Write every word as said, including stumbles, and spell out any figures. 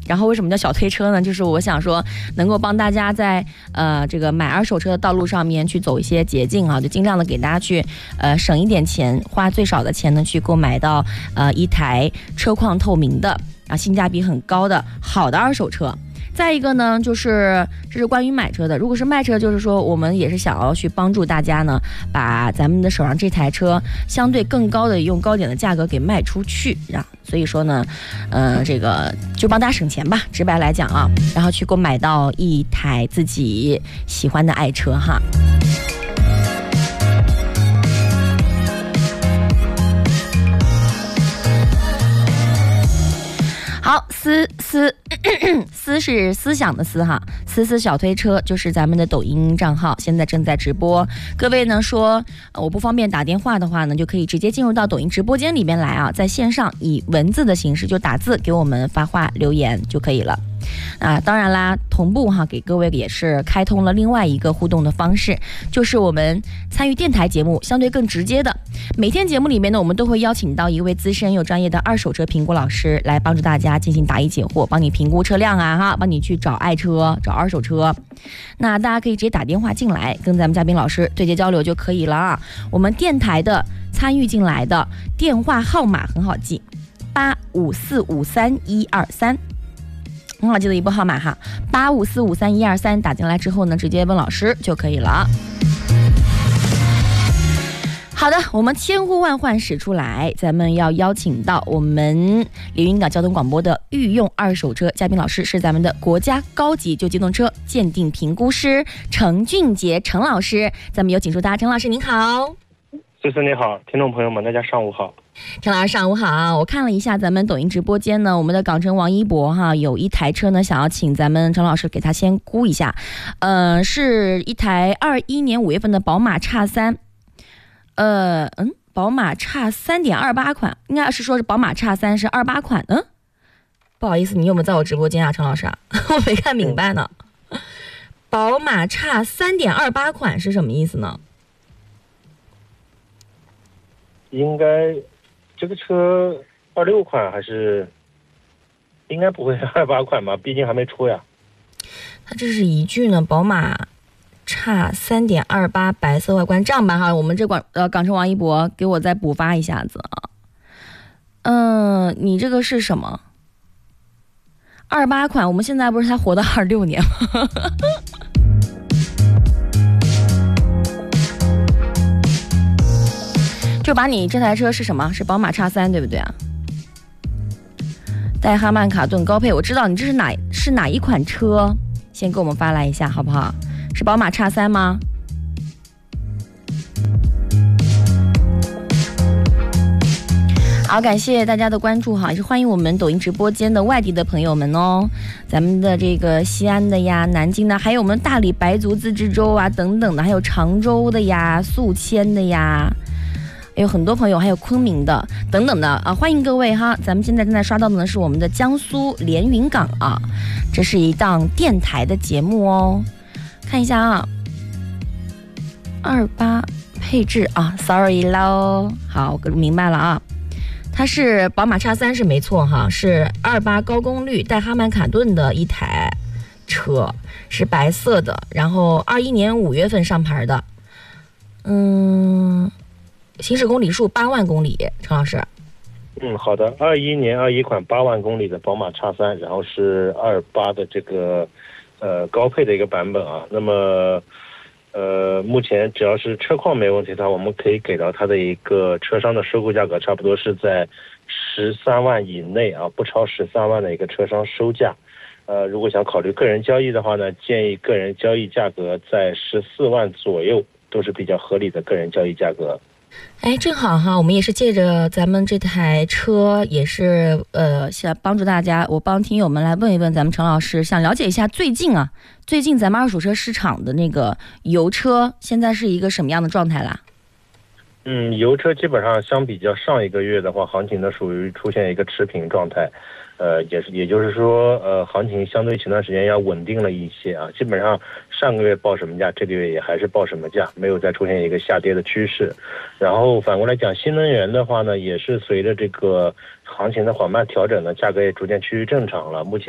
然后为什么叫小推车呢？就是我想说，能够帮大家在呃这个买二手车的道路上面去走一些捷径啊，就尽量的给大家去呃省一点钱，花最少的钱呢去购买到呃一台车况透明的啊性价比很高的好的二手车。再一个呢，就是这是关于买车的。如果是卖车，就是说我们也是想要去帮助大家呢，把咱们的手上这台车相对更高的用高点的价格给卖出去啊。所以说呢，呃，这个就帮大家省钱吧，直白来讲啊，然后去购买到一台自己喜欢的爱车哈。好，思思思是思想的思哈，思思小推车就是咱们的抖音账号，现在正在直播。各位呢说、呃、我不方便打电话的话呢，就可以直接进入到抖音直播间里面来啊，在线上以文字的形式就打字给我们发话留言就可以了。啊，当然啦，同步哈给各位也是开通了另外一个互动的方式，就是我们参与电台节目相对更直接的。每天节目里面呢，我们都会邀请到一位资深又专业的二手车评估老师来帮助大家进行答疑解惑，帮你评估车辆啊哈，帮你去找爱车、找二手车。那大家可以直接打电话进来，跟咱们嘉宾老师对接交流就可以了啊。我们电台的参与进来的电话号码很好记，八五四五三一二三。很好记的一部号码哈，八五四五三一二三，打进来之后呢，直接问老师就可以了。好的，我们千呼万唤始出来，咱们要邀请到我们连云港交通广播的御用二手车嘉宾老师，是咱们的国家高级旧机动车鉴定评估师程俊杰程老师，咱们有请出他。程老师您好。 思思你好，听众朋友们大家上午好。 程老师上午好，我看了一下咱们抖音直播间呢，我们的港城王一博哈有一台车呢，想要请咱们程老师给他先估一下，呃，是一台二一年五月份的宝马叉三，呃嗯，宝马叉三点二八款，应该是说是宝马叉三是二八款，嗯，不好意思，你有没有在我直播间啊，程老师啊？我没看明白呢。宝马叉三点二八款是什么意思呢？ 应该这个车二六款还是应该不会是二八款吧？毕竟还没出呀。 它这是一句呢，宝马叉三点二八白色外观。这样吧哈，我们这广呃港城王一博给我再补发一下子啊。嗯、呃，你这个是什么？二八款，我们现在不是才活到二六年吗？就把你这台车是什么？是宝马叉三对不对啊？戴哈曼卡顿高配，我知道你这是哪是哪一款车？先给我们发来一下好不好？是宝马叉三吗？好，感谢大家的关注哈，也是欢迎我们抖音直播间的外地的朋友们哦，咱们的这个西安的呀、南京的，还有我们大理白族自治州啊等等的，还有常州的呀、宿迁的呀。有很多朋友，还有昆明的等等的啊，欢迎各位哈！咱们现在正在刷到的呢是我们的江苏连云港啊，这是一档电台的节目哦。看一下啊，二八配置啊 ，sorry 喽，好，我明白了啊。它是宝马叉三是没错哈，是二八高功率带哈曼卡顿的一台车，是白色的，然后二一年五月份上牌的，嗯。行驶公里数八万公里，程老师。 嗯，好的，二一年二一款八万公里的宝马叉三，然后是二八的这个呃高配的一个版本啊。那么呃，目前只要是车况没问题的话，我们可以给到它的一个车商的收购价格，差不多是在十三万以内啊，不超十三万的一个车商收价。呃，如果想考虑个人交易的话呢，建议个人交易价格在十四万左右，都是比较合理的个人交易价格。 哎，正好哈，我们也是借着咱们这台车，也是呃，想帮助大家，我帮听友们来问一问咱们程老师，想了解一下最近啊，最近咱们二手车市场的那个油车现在是一个什么样的状态啦？ 嗯，油车基本上相比较上一个月的话，行情呢属于出现一个持平状态，呃，也是也就是说，呃，行情相对前段时间要稳定了一些啊，基本上上个月报什么价，这个月也还是报什么价，没有再出现一个下跌的趋势。然后反过来讲，新能源的话呢，也是随着这个行情的缓慢调整呢，价格也逐渐趋于正常了。目前